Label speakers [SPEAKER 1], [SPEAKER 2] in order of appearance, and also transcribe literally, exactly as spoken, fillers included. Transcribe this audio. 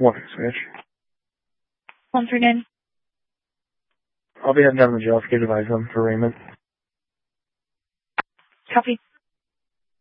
[SPEAKER 1] One switch.
[SPEAKER 2] One three nine.
[SPEAKER 1] I'll be heading down to the jail for kid advice them for arraignment.
[SPEAKER 2] Copy.